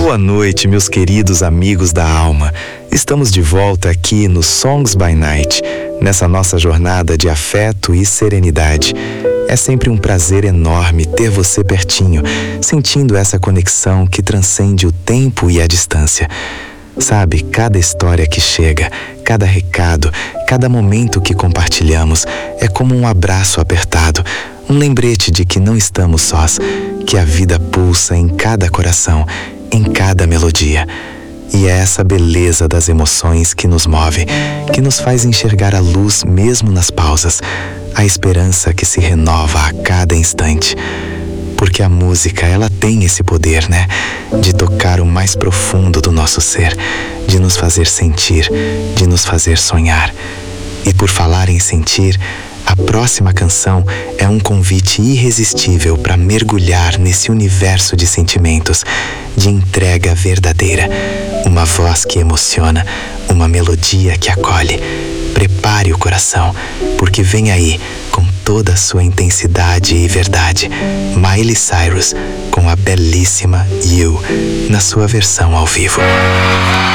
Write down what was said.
Boa noite, meus queridos amigos da alma. Estamos de volta aqui no Songs by Night, nessa nossa jornada de afeto e serenidade. É sempre um prazer enorme ter você pertinho, sentindo essa conexão que transcende o tempo e a distância. Sabe, cada história que chega, cada recado, cada momento que compartilhamos é como um abraço apertado, um lembrete de que não estamos sós, que a vida pulsa em cada coração, em cada melodia. E é essa beleza das emoções que nos move, que nos faz enxergar a luz mesmo nas pausas, a esperança que se renova a cada instante. Porque a música, ela tem esse poder, né? De tocar o mais profundo do nosso ser, de nos fazer sentir, de nos fazer sonhar. E por falar em sentir, a próxima canção é um convite irresistível para mergulhar nesse universo de sentimentos, de entrega verdadeira. Uma voz que emociona, uma melodia que acolhe. Prepare o coração, porque vem aí, com toda a sua intensidade e verdade, Miley Cyrus com a belíssima You, na sua versão ao vivo.